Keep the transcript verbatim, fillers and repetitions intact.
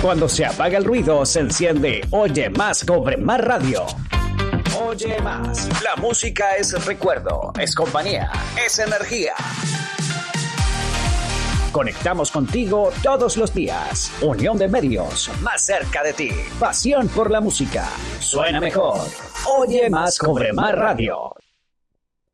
Cuando se apaga el ruido, se enciende Oye Más Cobre Más Radio. Oye Más. La música es recuerdo, es compañía, es energía. Conectamos contigo todos los días. Unión de medios, más cerca de ti. Pasión por la música. Suena mejor. Oye Más Cobre Más Radio.